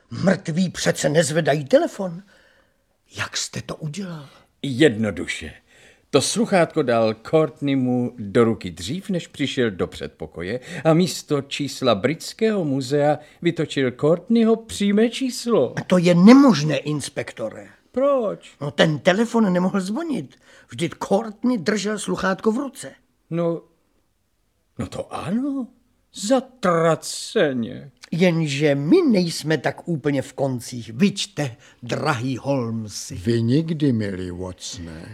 Mrtví přece nezvedají telefon. Jak jste to udělal? Jednoduše. To sluchátko dal Courtneymu do ruky dřív, než přišel do předpokoje a místo čísla Britského muzea vytočil Courtneyho přímé číslo. To je nemožné, inspektore. Proč? No, ten telefon nemohl zvonit. Vždyť Courtney držel sluchátko v ruce. No to ano, zatraceně. Jenže my nejsme tak úplně v koncích. Vyčte, drahý Holmesi. Vy nikdy, milý Watsone.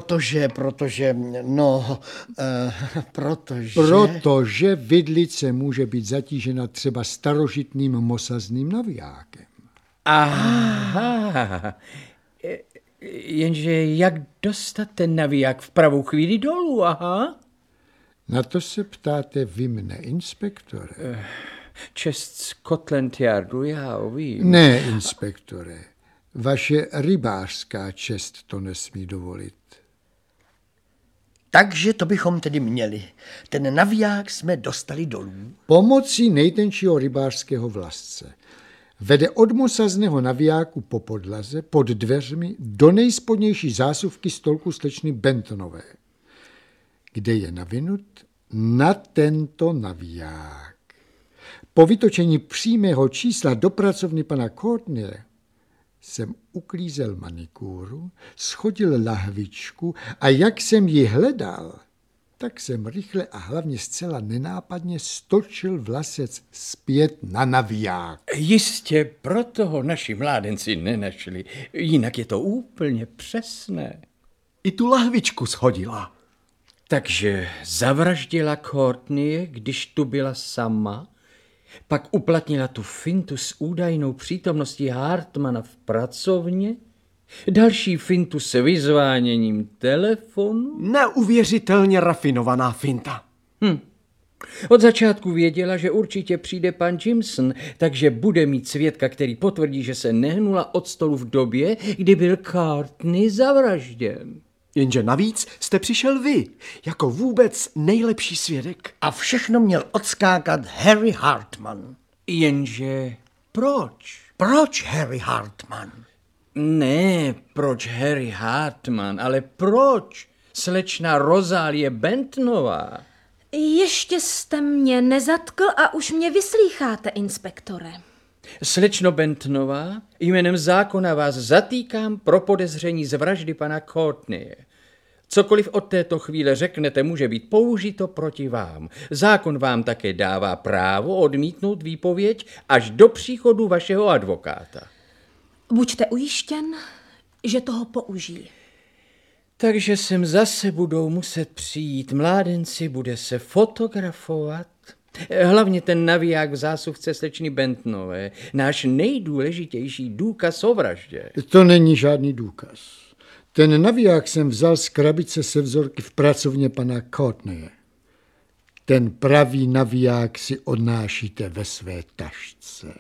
Protože vidlice může být zatížena třeba starožitným mosazným navijákem. Aha, jenže jak dostat ten naviják v pravou chvíli dolů, aha? Na to se ptáte vy mne, inspektore. Čest Scotland Yardu, já vím. Ne, inspektore. Vaše rybářská čest to nesmí dovolit. Takže to bychom tedy měli. Ten naviják jsme dostali dolů. Pomocí nejtenčího rybářského vlasce. Vede od mosazného navijáku po podlaze, pod dveřmi, do nejspodnější zásuvky stolku slečny Bentonové, kde je navinut na tento naviják. Po vytočení přímého čísla do pracovny pana Courtneye jsem uklízel manikúru, schodil lahvičku a jak jsem ji hledal, tak jsem rychle a hlavně zcela nenápadně stočil vlasec zpět na naviják. Jistě, proto ho naši mládenci nenašli, jinak je to úplně přesné. I tu lahvičku shodila. Takže zavraždila Courtneye, když tu byla sama, pak uplatnila tu fintu s údajnou přítomností Hartmana v pracovně, další fintu s vyzváněním telefonu. Neuvěřitelně rafinovaná finta. Od začátku věděla, že určitě přijde pan Jimson, takže bude mít svědka, který potvrdí, že se nehnula od stolu v době, kdy byl Courtney zavražděn. Jenže navíc jste přišel vy, jako vůbec nejlepší svědek. A všechno měl odskákat Harry Hartman. Jenže proč? Proč Harry Hartman? Ne, proč Harry Hartman, ale proč slečna Rozálie Bentonová? Ještě jste mě nezatkl a už mě vyslýcháte, inspektore. Slečno Bentonová, jménem zákona vás zatýkám pro podezření z vraždy pana Courtneye. Cokoliv od této chvíle řeknete, může být použito proti vám. Zákon vám také dává právo odmítnout výpověď až do příchodu vašeho advokáta. Buďte ujištěn, že toho použijí. Takže sem zase budou muset přijít mládenci, bude se fotografovat. Hlavně ten naviják v zásuvce slečny Bentonové, náš nejdůležitější důkaz o vraždě. To není žádný důkaz. Ten naviják jsem vzal z krabice se vzorky v pracovně pana Courtneye. Ten pravý naviják si odnášíte ve své tašce.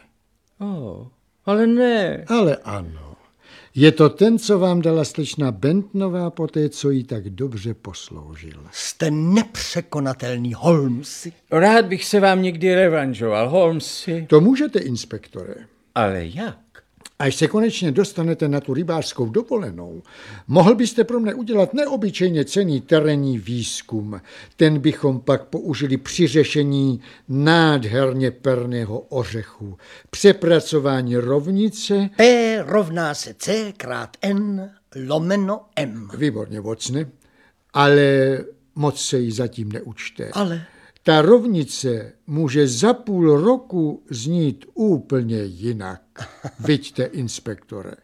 Ale ne. Ale ano. Je to ten, co vám dala slečna Bentonová poté, co jí tak dobře posloužil. Jste nepřekonatelný, Holmesi. Rád bych se vám někdy revanžoval, Holmesi. To můžete, inspektore. Ale jak? Až se konečně dostanete na tu rybářskou dovolenou, mohl byste pro mne udělat neobyčejně cenný terénní výzkum. Ten bychom pak použili při řešení nádherně perného ořechu. Přepracování rovnice P rovná se C krát N lomeno M. Výborně, Watsone, ale moc se jí zatím neučte. Ale Ta rovnice může za půl roku znít úplně jinak. Viďte, inspektore.